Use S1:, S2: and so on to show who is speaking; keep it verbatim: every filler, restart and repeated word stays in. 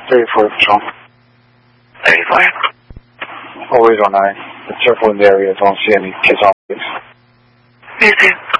S1: thirty-four Patrol.
S2: thirty-four.
S1: Always on nine. Be careful in the area. Don't see any kids on base.
S2: You too.